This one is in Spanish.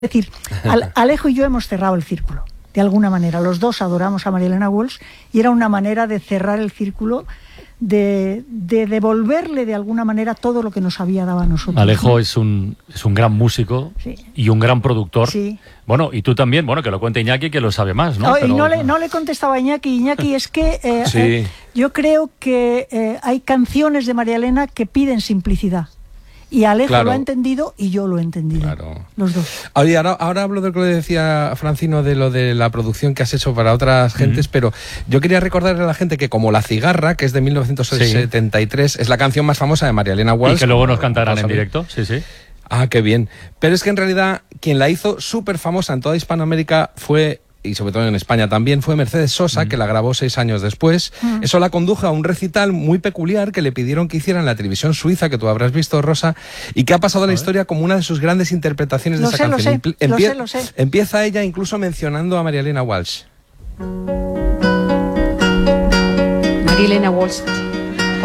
decir, Alejo y yo hemos cerrado el círculo, de alguna manera. Los dos adoramos a María Elena Walsh y era una manera de cerrar el círculo, de devolverle de alguna manera todo lo que nos había dado a nosotros. Alejo es un gran músico, sí, y un gran productor. Sí. Bueno, y tú también, bueno, que lo cuente Iñaki, que lo sabe más, ¿no? Pero... Y no le contestaba a Iñaki. Iñaki, es que sí, yo creo que hay canciones de María Elena que piden simplicidad. Y Alejo lo ha entendido y yo lo he entendido. Claro. Los dos. Oye, ahora hablo de lo que le decía Francino, de lo de la producción que has hecho para otras gentes, pero yo quería recordarle a la gente que como La Cigarra, que es de 1973, es la canción más famosa de María Elena Walsh. Y que luego nos cantarán en directo, sí, sí. Ah, qué bien. Pero es que en realidad quien la hizo súper famosa en toda Hispanoamérica fue, y sobre todo en España también, fue Mercedes Sosa, que la grabó 6 años después. Eso la condujo a un recital muy peculiar que le pidieron que hiciera en la televisión suiza, que tú habrás visto, Rosa, y que ha pasado a la historia como una de sus grandes interpretaciones de esa canción. Lo sé. Empieza ella incluso mencionando a María Elena Walsh. María Elena Walsh